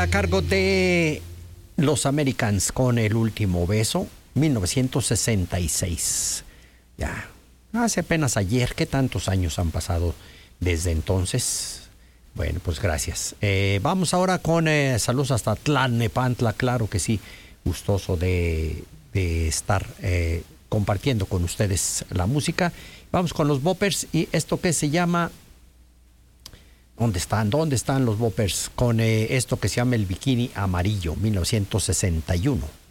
a cargo de los Americans con El Último Beso, 1966. Ya, hace apenas ayer, ¿qué tantos años han pasado desde entonces? Bueno, pues gracias. Vamos ahora con saludos hasta Tlalnepantla, claro que sí, gustoso de estar compartiendo con ustedes la música. Vamos con los boppers y esto que se llama... ¿Dónde están los boppers? Con esto que se llama El Bikini Amarillo, 1961.